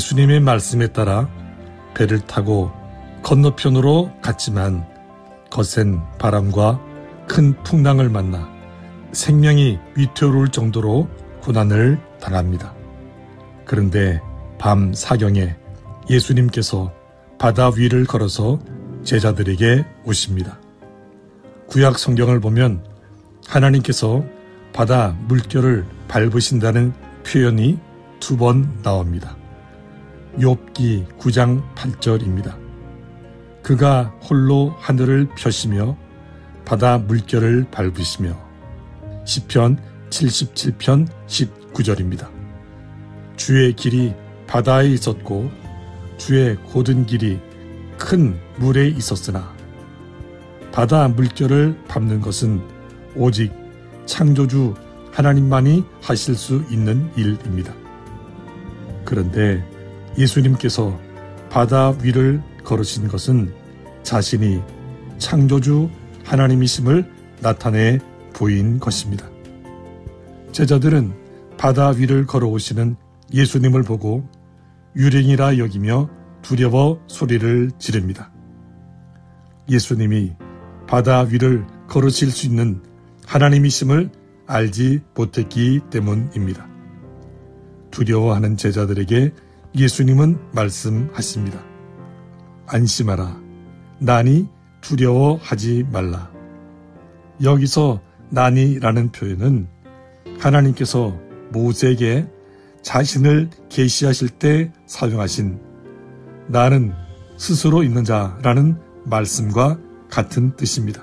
예수님의 말씀에 따라 배를 타고 건너편으로 갔지만 거센 바람과 큰 풍랑을 만나 생명이 위태로울 정도로 고난을 당합니다. 그런데 밤 사경에 예수님께서 바다 위를 걸어서 제자들에게 오십니다. 구약 성경을 보면 하나님께서 바다 물결을 밟으신다는 표현이 2번 나옵니다. 욥기 9장 8절입니다. 그가 홀로 하늘을 펴시며 바다 물결을 밟으시며 시편 77편 19절입니다. 주의 길이 바다에 있었고 주의 고든 길이 큰 물에 있었으나 바다 물결을 밟는 것은 오직 창조주 하나님만이 하실 수 있는 일입니다. 그런데 예수님께서 바다 위를 걸으신 것은 자신이 창조주 하나님이심을 나타내 보인 것입니다. 제자들은 바다 위를 걸어오시는 예수님을 보고 유령이라 여기며 두려워 소리를 지릅니다. 예수님이 바다 위를 걸으실 수 있는 하나님이심을 알지 못했기 때문입니다. 두려워하는 제자들에게 예수님은 말씀하십니다. 안심하라. 나니 두려워하지 말라. 여기서 나니라는 표현은 하나님께서 모세에게 자신을 계시하실 때 사용하신 나는 스스로 있는 자라는 말씀과 같은 뜻입니다.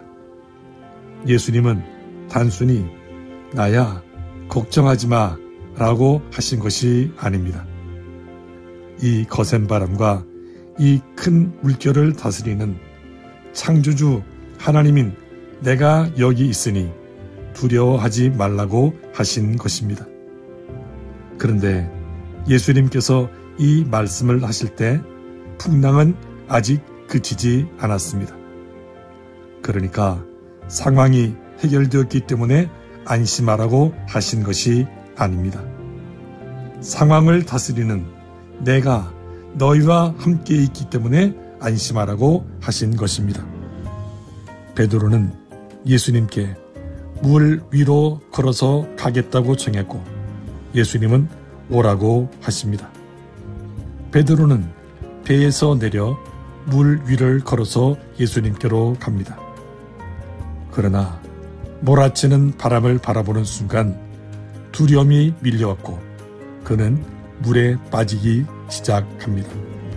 예수님은 단순히 나야 걱정하지 마 라고 하신 것이 아닙니다. 이 거센 바람과 이 큰 물결을 다스리는 창조주 하나님인 내가 여기 있으니 두려워하지 말라고 하신 것입니다. 그런데 예수님께서 이 말씀을 하실 때 풍랑은 아직 그치지 않았습니다. 그러니까 상황이 해결되었기 때문에 안심하라고 하신 것이 아닙니다. 상황을 다스리는 내가 너희와 함께 있기 때문에 안심하라고 하신 것입니다. 베드로는 예수님께 물 위로 걸어서 가겠다고 청했고 예수님은 오라고 하십니다. 베드로는 배에서 내려 물 위를 걸어서 예수님께로 갑니다. 그러나 몰아치는 바람을 바라보는 순간 두려움이 밀려왔고 그는 물에 빠지기 시작합니다.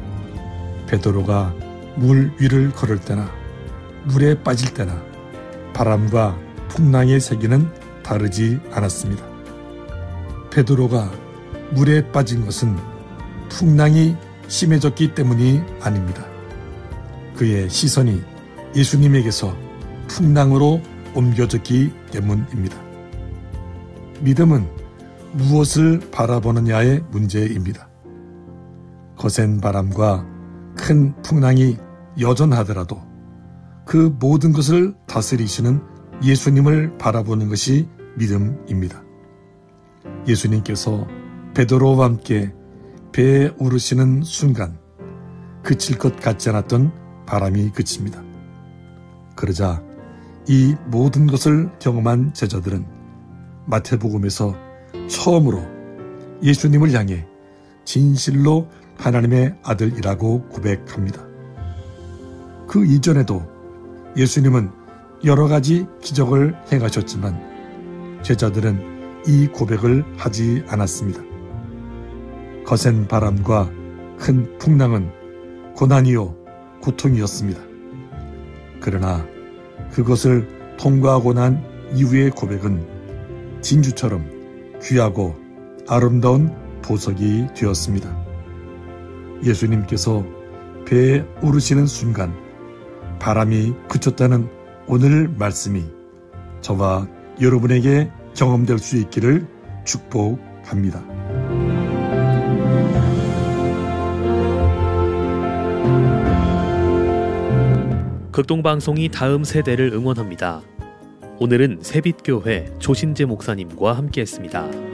베드로가 물 위를 걸을 때나 물에 빠질 때나 바람과 풍랑의 세기는 다르지 않았습니다. 베드로가 물에 빠진 것은 풍랑이 심해졌기 때문이 아닙니다. 그의 시선이 예수님에게서 풍랑으로 옮겨졌기 때문입니다. 믿음은 무엇을 바라보느냐의 문제입니다. 거센 바람과 큰 풍랑이 여전하더라도 그 모든 것을 다스리시는 예수님을 바라보는 것이 믿음입니다. 예수님께서 베드로와 함께 배에 오르시는 순간 그칠 것 같지 않았던 바람이 그칩니다. 그러자 이 모든 것을 경험한 제자들은 마태복음에서 처음으로 예수님을 향해 진실로 하나님의 아들이라고 고백합니다. 그 이전에도 예수님은 여러 가지 기적을 행하셨지만 제자들은 이 고백을 하지 않았습니다. 거센 바람과 큰 풍랑은 고난이요 고통이었습니다. 그러나 그것을 통과하고 난 이후의 고백은 진주처럼 귀하고 아름다운 보석이 되었습니다. 예수님께서 배에 오르시는 순간 바람이 그쳤다는 오늘 말씀이 저와 여러분에게 경험될 수 있기를 축복합니다. 극동방송이 다음 세대를 응원합니다. 오늘은 새빛교회 조신재 목사님과 함께했습니다.